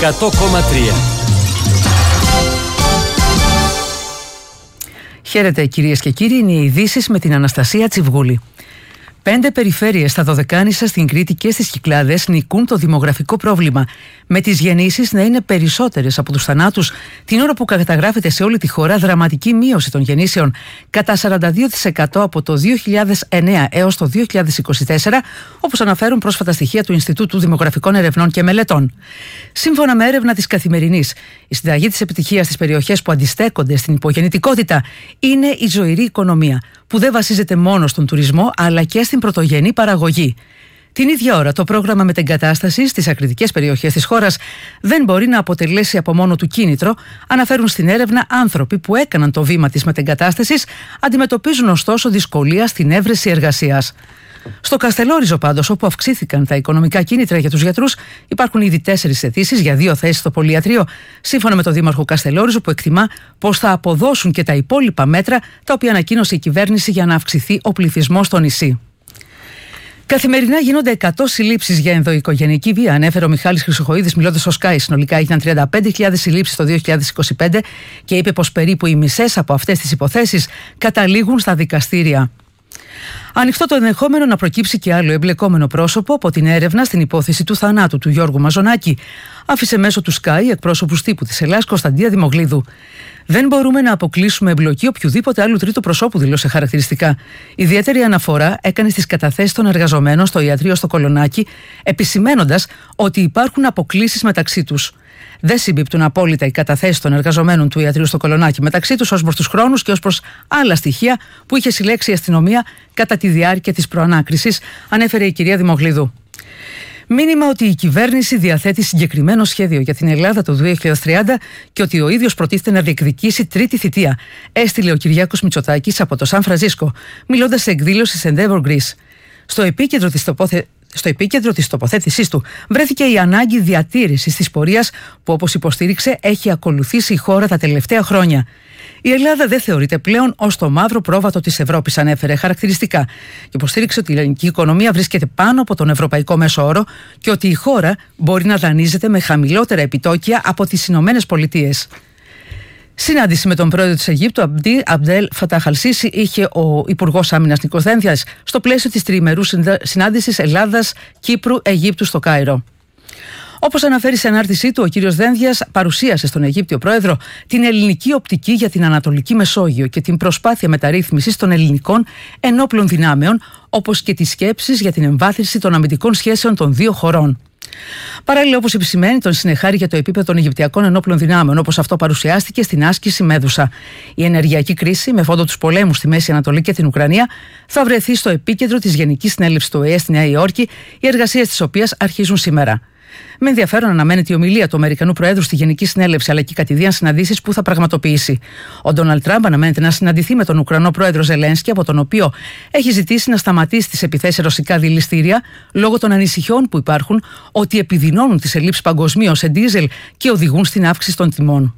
100,3. Χαίρετε κυρίες και κύριοι, είναι οι ειδήσεις με την Αναστασία Τσιβγούλη. 5 περιφέρειες στα Δωδεκάνησα, στην Κρήτη και στις Κυκλάδες νικούν το δημογραφικό πρόβλημα, με τις γεννήσεις να είναι περισσότερες από τους θανάτους, την ώρα που καταγράφεται σε όλη τη χώρα δραματική μείωση των γεννήσεων κατά 42% από το 2009 έως το 2024, όπως αναφέρουν πρόσφατα στοιχεία του Ινστιτούτου Δημογραφικών Ερευνών και Μελετών. Σύμφωνα με έρευνα της Καθημερινής, η συνταγή της επιτυχίας στις περιοχές που αντιστέκονται στην υπογεννητικότητα είναι η ζωηρή οικονομία, που δεν βασίζεται μόνο στον τουρισμό αλλά και στην πρωτογενή παραγωγή. Την ίδια ώρα, το πρόγραμμα μετεγκατάστασης στις ακριτικές περιοχές της χώρας δεν μπορεί να αποτελέσει από μόνο του κίνητρο, αναφέρουν στην έρευνα άνθρωποι που έκαναν το βήμα της μετεγκατάστασης, αντιμετωπίζουν ωστόσο δυσκολία στην έβρεση εργασίας. Στο Καστελόριζο, πάντως, όπου αυξήθηκαν τα οικονομικά κίνητρα για τους γιατρούς, υπάρχουν ήδη 4 αιτήσεις για 2 θέσεις στο πολυιατρείο, σύμφωνα με τον Δήμαρχο Καστελόριζο, που εκτιμά πως θα αποδώσουν και τα υπόλοιπα μέτρα τα οποία ανακοίνωσε η κυβέρνηση για να αυξηθεί ο πληθυσμός στο νησί. Καθημερινά γίνονται 100 συλλήψεις για ενδοοικογενειακή βία, ανέφερε ο Μιχάλης Χρυσοχοΐδης μιλώντας στο Sky. Συνολικά έγιναν 35.000 συλλήψεις το 2025 και είπε πως περίπου οι μισές από αυτές τις υποθέσεις καταλήγουν στα δικαστήρια. Ανοιχτό το ενδεχόμενο να προκύψει και άλλο εμπλεκόμενο πρόσωπο από την έρευνα στην υπόθεση του θανάτου του Γιώργου Μαζονάκη, άφησε μέσω του Sky εκπρόσωπους τύπου της Ελλάδας Κωνσταντία Δημογλίδου. Δεν μπορούμε να αποκλείσουμε εμπλοκή οποιοδήποτε άλλου τρίτου προσώπου, δήλωσε χαρακτηριστικά. Ιδιαίτερη αναφορά έκανε στις καταθέσεις των εργαζομένων στο ιατρείο στο Κολονάκι, επισημαίνοντας ότι υπάρχουν αποκλίσεις μεταξύ τους. Δεν συμπίπτουν απόλυτα οι καταθέσεις των εργαζομένων του ιατρείου στο Κολονάκι μεταξύ τους ως προς τους χρόνους και ως προς άλλα στοιχεία που είχε συλλέξει η αστυνομία κατά τη διάρκεια της προανάκρισης, ανέφερε η κυρία Δημογλίδου. Μήνυμα ότι η κυβέρνηση διαθέτει συγκεκριμένο σχέδιο για την Ελλάδα το 2030 και ότι ο ίδιος προτίθεται να διεκδικήσει τρίτη θητεία, έστειλε ο Κυριάκος Μητσοτάκης από το Σαν Φρανσίσκο, μιλώντας σε εκδήλωση Endeavour Greece. Στο επίκεντρο της τοποθέτησής του βρέθηκε η ανάγκη διατήρησης της πορείας που, όπως υποστήριξε, έχει ακολουθήσει η χώρα τα τελευταία χρόνια. Η Ελλάδα δεν θεωρείται πλέον ως το μαύρο πρόβατο της Ευρώπης, ανέφερε χαρακτηριστικά, και υποστήριξε ότι η ελληνική οικονομία βρίσκεται πάνω από τον ευρωπαϊκό μέσο όρο και ότι η χώρα μπορεί να δανείζεται με χαμηλότερα επιτόκια από τις Ηνωμένες Πολιτείες. Συνάντηση με τον πρόεδρο της Αιγύπτου, Αμπντέλ Φατάχ Αλ-Σίσι, είχε ο Υπουργός Άμυνας Νίκος Δένδιας στο πλαίσιο της τριημερούς συνάντησης Ελλάδας-Κύπρου-Αιγύπτου στο Κάιρο. Όπως αναφέρει σε ανάρτησή του, ο κύριος Δένδιας παρουσίασε στον Αιγύπτιο πρόεδρο την ελληνική οπτική για την Ανατολική Μεσόγειο και την προσπάθεια μεταρρύθμισης των ελληνικών ενόπλων δυνάμεων, όπως και τις σκέψεις για την εμβάθυνση των αμυντικών σχέσεων των δύο χωρών. Παράλληλα, όπως επισημαίνει, τον συνεχάρει για το επίπεδο των Αιγυπτιακών ενόπλων δυνάμεων, όπως αυτό παρουσιάστηκε στην άσκηση Μέδουσα. Η ενεργειακή κρίση, με φόντο τους πολέμους στη Μέση Ανατολή και την Ουκρανία, θα βρεθεί στο επίκεντρο της Γενικής Συνέλευσης του ΟΗΕ στη Νέα Υόρκη, οι εργασίες της οποίας αρχίζουν σήμερα. Με ενδιαφέρον αναμένεται η ομιλία του Αμερικανού Προέδρου στη Γενική Συνέλευση, αλλά και κατηδίαν συναντήσεις που θα πραγματοποιήσει. Ο Ντόναλντ Τραμπ αναμένεται να συναντηθεί με τον Ουκρανό Πρόεδρο Ζελένσκι, από τον οποίο έχει ζητήσει να σταματήσει τις επιθέσεις σε ρωσικά δηληστήρια, λόγω των ανησυχιών που υπάρχουν ότι επιδεινώνουν τις ελλείψεις παγκοσμίως σε ντίζελ και οδηγούν στην αύξηση των τιμών.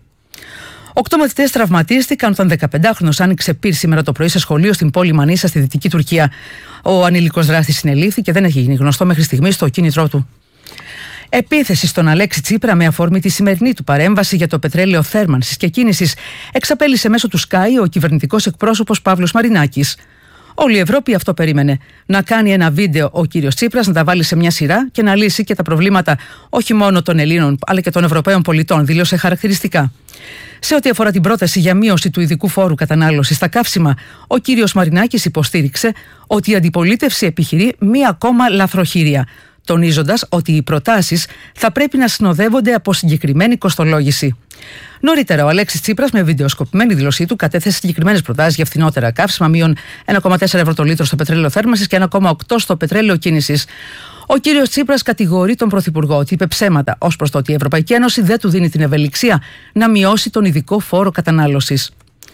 8 μαθητές τραυματίστηκαν όταν 15χρονος άνοιξε πυρ σήμερα το πρωί σε σχολείο στην πόλη Μανίσα στη Δυτική Τουρκία. Ο ανήλικος δράστης συνελήφθη και δεν έχει γίνει γνωστό μέχρι στιγμής το κίνητρό του. Επίθεση στον Αλέξη Τσίπρα με αφορμή τη σημερινή του παρέμβαση για το πετρέλαιο θέρμανσης και κίνησης εξαπέλυσε μέσω του Sky ο κυβερνητικός εκπρόσωπος Παύλος Μαρινάκης. Όλη η Ευρώπη αυτό περίμενε. Να κάνει ένα βίντεο ο κύριος Τσίπρας, να τα βάλει σε μια σειρά και να λύσει και τα προβλήματα όχι μόνο των Ελλήνων αλλά και των Ευρωπαίων πολιτών, δήλωσε χαρακτηριστικά. Σε ό,τι αφορά την πρόταση για μείωση του ειδικού φόρου κατανάλωσης στα καύσιμα, ο κύριος Μαρινάκης υποστήριξε ότι η αντιπολίτευση επιχειρεί μία ακόμα λαθροχειρία, τονίζοντας ότι οι προτάσεις θα πρέπει να συνοδεύονται από συγκεκριμένη κοστολόγηση. Νωρίτερα, ο Αλέξης Τσίπρας, με βιντεοσκοπημένη δήλωσή του, κατέθεσε συγκεκριμένες προτάσεις για φθηνότερα καύσιμα, μείον 1,4 ευρώ το λίτρο στο πετρέλαιο θέρμανσης και 1,8 στο πετρέλαιο κίνησης. Ο κύριος Τσίπρας κατηγορεί τον Πρωθυπουργό ότι είπε ψέματα ως προς το ότι η Ευρωπαϊκή Ένωση δεν του δίνει την ευελιξία να μειώσει τον ειδικό φόρο κατανάλωσης.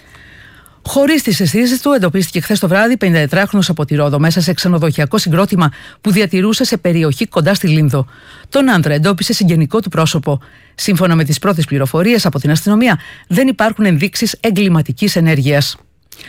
Χωρίς τις αισθήσεις του, εντοπίστηκε χθες το βράδυ 54χρονος από τη Ρόδο μέσα σε ξενοδοχειακό συγκρότημα που διατηρούσε σε περιοχή κοντά στη Λίνδο. Τον άντρα εντόπισε συγγενικό του πρόσωπο. Σύμφωνα με τις πρώτες πληροφορίες από την αστυνομία, δεν υπάρχουν ενδείξεις εγκληματικής ενέργειας.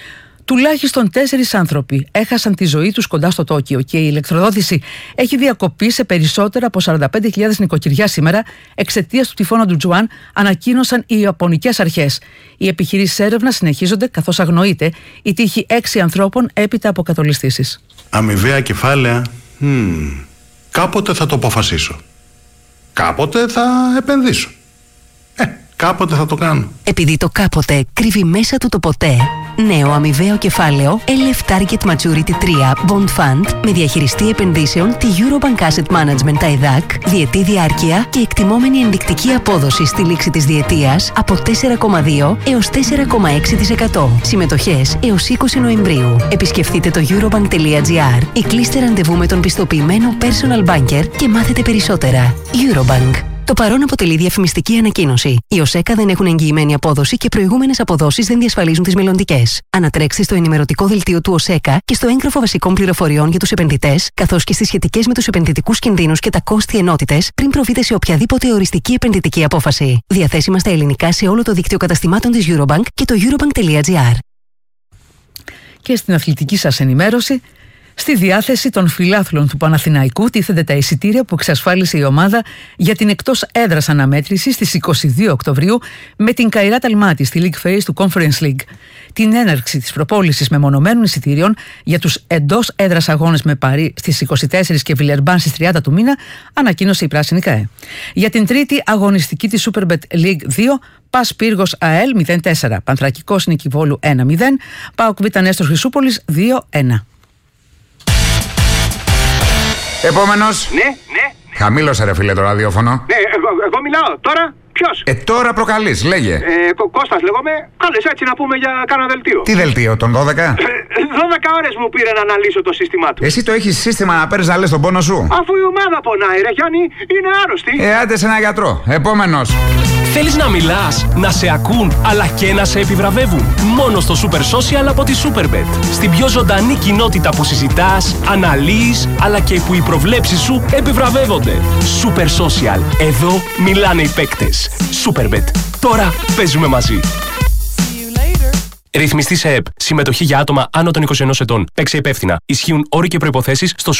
Τουλάχιστον 4 άνθρωποι έχασαν τη ζωή τους κοντά στο Τόκιο και η ηλεκτροδότηση έχει διακοπεί σε περισσότερα από 45.000 νοικοκυριά σήμερα εξαιτίας του τυφώνα του Τζουάν, ανακοίνωσαν οι Ιαπωνικές αρχές. Οι επιχειρήσεις έρευνας συνεχίζονται καθώς αγνοείται η τύχη 6 ανθρώπων έπειτα από κατολιστήσεις. Αμοιβαία κεφάλαια. Κάποτε θα το αποφασίσω. Κάποτε θα επενδύσω. Κάποτε θα το κάνω. Επειδή το κάποτε κρύβει μέσα του το ποτέ, νέο αμοιβαίο κεφάλαιο LF Target Maturity 3 Bond Fund με διαχειριστή επενδύσεων τη Eurobank Asset Management ΤΑΙΔΑΚ, διετή διάρκεια και εκτιμόμενη ενδεικτική απόδοση στη λήξη της διετίας από 4,2 έως 4,6%. Συμμετοχές έως 20 Νοεμβρίου. Επισκεφτείτε το eurobank.gr ή κλείστε ραντεβού με τον πιστοποιημένο personal banker και μάθετε περισσότερα. Eurobank. Το παρόν αποτελεί διαφημιστική ανακοίνωση. Οι ΟΣΕΚΑ δεν έχουν εγγυημένη απόδοση και προηγούμενες αποδόσεις δεν διασφαλίζουν τις μελλοντικές. Ανατρέξτε στο ενημερωτικό δελτίο του ΟΣΕΚΑ και στο έγγραφο βασικών πληροφοριών για τους επενδυτές, καθώς και στις σχετικές με τους επενδυτικούς κινδύνους και τα κόστη ενότητες, πριν προβείτε σε οποιαδήποτε οριστική επενδυτική απόφαση. Διαθέσιμα στα ελληνικά σε όλο το δίκτυο καταστημάτων της Eurobank και το eurobank.gr. Και στην αθλητική σας ενημέρωση. Στη διάθεση των φιλάθλων του Παναθηναϊκού τίθενται τα εισιτήρια που εξασφάλισε η ομάδα για την εκτός έδρας αναμέτρηση στις 22 Οκτωβρίου με την Καϊράτ Αλμάτι στη League Phase του Conference League. Την έναρξη της προπόλησης μεμονωμένων εισιτήριων για τους εντός έδρας αγώνες με Παρί στις 24 και Βιλερμπάν στις 30 του μήνα ανακοίνωσε η Πράσινη ΚΑΕ. Για την τρίτη αγωνιστική της Superbet League 2, Πας Πύργος ΑΕΛ 0-4, Πανθρακικός Νίκη Βόλου 1-0, ΠΑΟΚ Β Νέστορ Χρυσούπολης 2-1. Επόμενος. Ναι. Χαμήλωσε ρε φίλε το ραδιόφωνο. Ναι, εγώ μιλάω. Τώρα ποιος? Τώρα προκαλείς, λέγε. Κώστας λέγομαι. Κάλες έτσι να πούμε για κάνα δελτίο. Τι δελτίο, τον 12? 12 ώρες μου πήρε να αναλύσω το σύστημά του. Εσύ το έχεις σύστημα να παίρνεις να λες τον πόνο σου? Αφού η ομάδα πονάει ρε Γιάννη, είναι άρρωστη. Άντε σε ένα γιατρό. Επόμενος. Θέλεις να μιλάς, να σε ακούν, αλλά και να σε επιβραβεύουν? Μόνο στο Super Social από τη Superbet. Στην πιο ζωντανή κοινότητα που συζητάς, αναλύεις, αλλά και που οι προβλέψεις σου επιβραβεύονται. Super Social. Εδώ μιλάνε οι παίκτες. Superbet. Τώρα παίζουμε μαζί. Ρυθμιστή σε ΕΠ. Συμμετοχή για άτομα άνω των 21 ετών. Παίξε υπεύθυνα. Ισχύουν όροι και προϋποθέσεις στο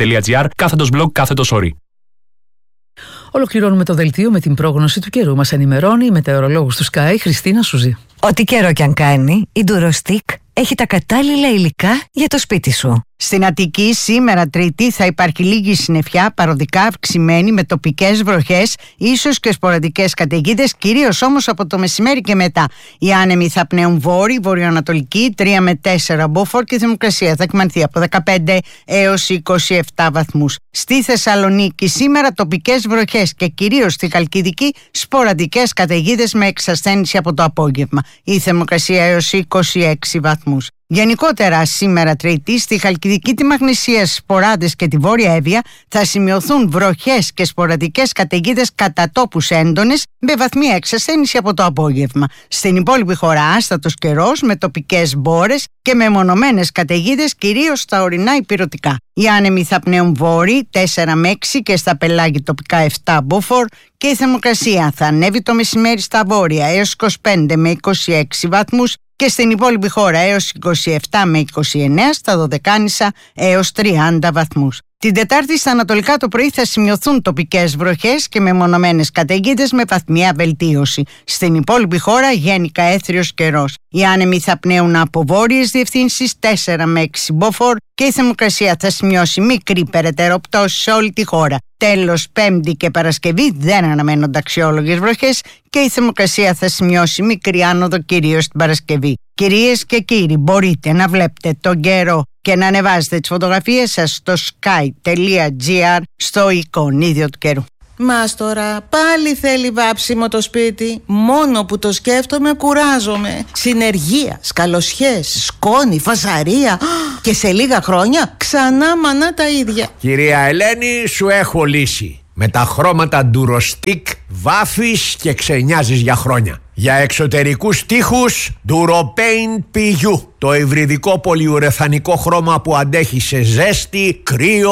superbet.gr/blog/όροι. Ολοκληρώνουμε το δελτίο με την πρόγνωση του καιρού. Μας ενημερώνει η μετεωρολόγος του Sky, Χριστίνα Σουζή. Ό,τι καιρό κι αν κάνει, η Durostick έχει τα κατάλληλα υλικά για το σπίτι σου. Στην Αττική σήμερα Τρίτη θα υπάρχει λίγη συννεφιά, παροδικά αυξημένη με τοπικές βροχές, ίσως και σποραδικές καταιγίδες, κυρίως όμως από το μεσημέρι και μετά. Οι άνεμοι θα πνέουν βόρειοι, βορειοανατολικοί, 3 με 4 μποφόρ και η θερμοκρασία θα κυμανθεί από 15 έως 27 βαθμούς. Στη Θεσσαλονίκη σήμερα τοπικές βροχές και κυρίως στη Χαλκιδική σποραδικές καταιγίδες με εξασθένηση από το απόγευμα. Η θερμοκρασία έως 26 βαθμούς. Γενικότερα σήμερα Τρίτη στη Χαλκιδική, τη Μαγνησία, Σποράδες και τη Βόρεια Εύβοια θα σημειωθούν βροχές και σποραδικές καταιγίδες κατά τόπους έντονες με βαθμία εξασθένηση από το απόγευμα. Στην υπόλοιπη χώρα άστατος καιρός με τοπικές μπόρες και με μονομένες καταιγίδες κυρίως στα ορεινά ηπειρωτικά. Οι άνεμοι θα πνέουν βόρειοι 4 με 6 και στα πελάγη τοπικά 7 μποφόρ και η θερμοκρασία θα ανέβει το μεσημέρι στα βόρεια έως 25 με 26 βαθμούς και στην υπόλοιπη χώρα έως 27 με 29, στα Δωδεκάνησα έως 30 βαθμούς. Την Τετάρτη στα ανατολικά το πρωί θα σημειωθούν τοπικές βροχές και μεμονωμένες καταιγίδες με βαθμιά βελτίωση. Στην υπόλοιπη χώρα γενικά έθριος καιρός. Οι άνεμοι θα πνέουν από βόρειες διευθύνσεις 4 με 6 μποφόρ και η θερμοκρασία θα σημειώσει μικρή περαιτέρω πτώση σε όλη τη χώρα. Τέλος, Πέμπτη και Παρασκευή δεν αναμένονται αξιόλογες βροχές και η θερμοκρασία θα σημειώσει μικρή άνοδο κυρίως την Παρασκευή. Κυρίες και κύριοι, μπορείτε να βλέπετε τον καιρό και να ανεβάζετε τις φωτογραφίες σας στο sky.gr στο εικονίδιο του καιρού. Μας τώρα πάλι θέλει βάψιμο το σπίτι. Μόνο που το σκέφτομαι κουράζομαι. Συνεργεία, σκαλωσιές, σκόνη, φασαρία. Και σε λίγα χρόνια ξανά μανά τα ίδια. Κυρία Ελένη, σου έχω λύση. Με τα χρώματα Durostick βάφεις και ξενιάζεις για χρόνια. Για εξωτερικούς τοίχους Duropaint PU. Το υβριδικό πολυουρεθανικό χρώμα που αντέχει σε ζέστη, κρύο,